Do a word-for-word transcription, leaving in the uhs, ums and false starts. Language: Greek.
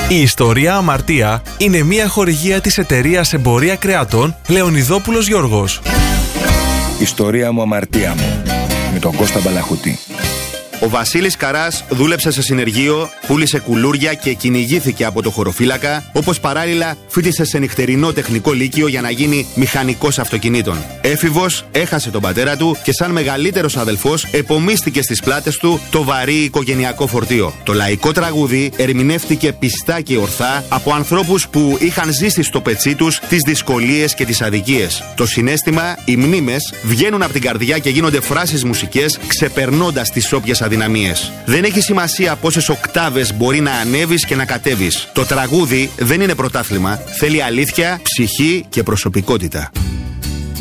Η ιστορία Αμαρτία είναι μια χορηγία της εταιρείας Εμπορία Κρεατών Λεωνιδόπουλος Γιώργος. Ιστορία μου, αμαρτία μου, με τον Κώστα Μπαλαχωτή. Ο Βασίλης Καράς δούλεψε σε συνεργείο, πούλησε κουλούρια και κυνηγήθηκε από το χωροφύλακα, όπως παράλληλα φοιτησε σε νυχτερινό τεχνικό λύκειο για να γίνει μηχανικός αυτοκινήτων. Έφηβος, έχασε τον πατέρα του και σαν μεγαλύτερος αδελφός επομίστηκε στις πλάτες του το βαρύ οικογενειακό φορτίο. Το λαϊκό τραγούδι ερμηνεύτηκε πιστά και ορθά από ανθρώπους που είχαν ζήσει στο πετσί τους τις δυσκολίες και τις αδικίες. Το συναίσθημα, οι μνήμες βγαίνουν από την καρδιά και γίνονται φράσεις μουσικές, ξεπερνώντας τις όποιες αδυναμίες. Δεν έχει σημασία πόσες οκτάβες μπορεί να ανέβεις και να κατέβεις. Το τραγούδι δεν είναι πρωτάθλημα. Θέλει αλήθεια, ψυχή και προσωπικότητα.